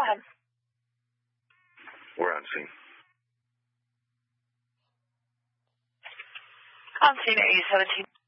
ahead. We're on scene. On scene at 817.